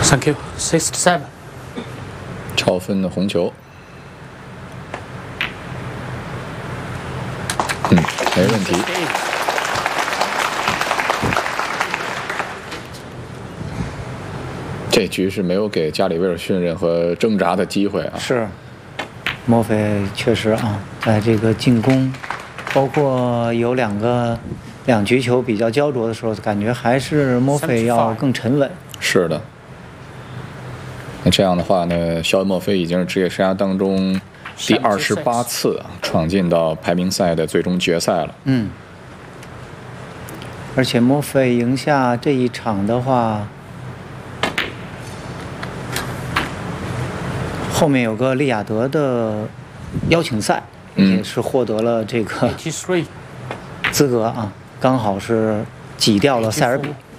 Thank you. 67. 超分的红球。没问题。这局是没有给加里威尔逊任何挣扎的机会啊。 是，莫菲确实啊，在这个进攻，包括有两局球比较焦灼的时候，感觉还是莫菲要更沉稳。 是的。那这样的话呢，肖恩·莫菲已经是职业生涯当中第28次闯进到排名赛的最终决赛了。 而且莫菲赢下这一场的话，后面有个利雅得的邀请赛，也是获得了这个资格啊，刚好是挤掉了塞尔比。